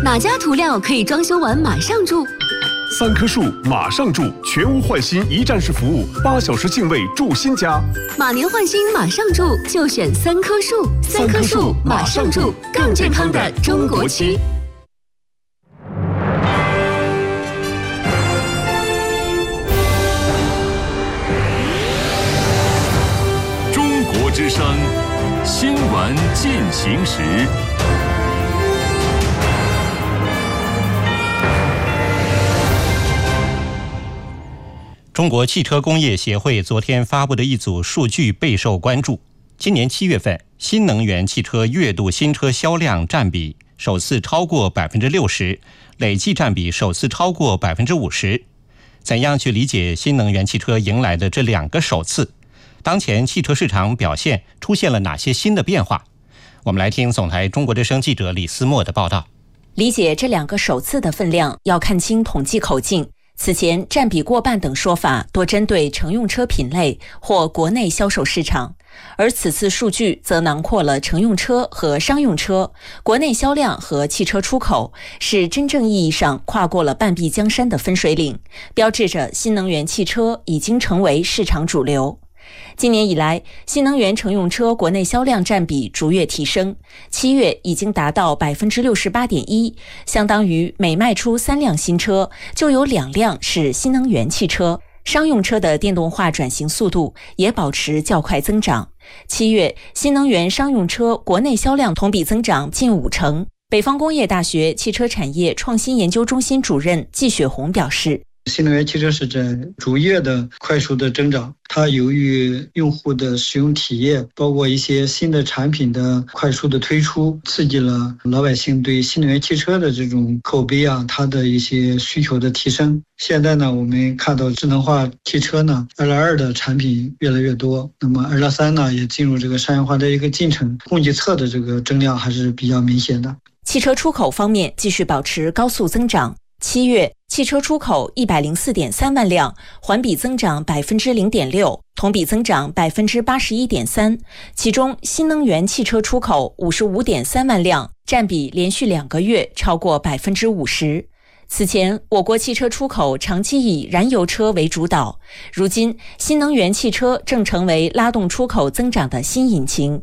哪家涂料可以装修完马上住 ？3棵树马上住，全屋换新一站式服务，8小时净位住新家。 马年换新马上住，就选3棵树。3棵树马上住，更健康的中国区。 中国之声新闻进行时。 中国汽车工业协会昨天发布的一组数据备受关注。今年7月份，新能源汽车月度新车销量占比首次超过 60%， 累计占比首次超过 50%。怎样去理解新能源汽车迎来的这2个首次？当前汽车市场表现出现了哪些新的变化？我们来听总台中国之声记者李思墨的报道。 理解这2个首次的分量，要看清统计口径。此前占比过半等说法多针对乘用车品类或国内销售市场，而此次数据则囊括了乘用车和商用车、国内销量和汽车出口，是真正意义上跨过了半壁江山的分水岭，标志着新能源汽车已经成为市场主流。今年以来，新能源乘用车国内销量占比逐月提升，7月已经达到 68.1%， 相当于每卖出3辆新车，就有2辆是新能源汽车。商用车的电动化转型速度也保持较快增长，7月新能源商用车国内销量同比增长近50%。北方工业大学汽车产业创新研究中心主任季雪红表示， 新能源汽车是在逐月的快速的增长，它由于用户的使用体验，包括一些新的产品的快速的推出，刺激了老百姓对新能源汽车的这种口碑啊，它的一些需求的提升。现在呢，我们看到智能化汽车呢，2.2的产品越来越多，那么2.3呢也进入这个商业化的一个进程，供给侧的这个增量还是比较明显的。 汽车出口方面继续保持高速增长。7月，汽车出口104.3万辆，环比增长 0.6%， 同比增长 81.3%。其中，新能源汽车出口55.3万辆，占比连续2个月超过 50%。此前，我国汽车出口长期以燃油车为主导，如今新能源汽车正成为拉动出口增长的新引擎。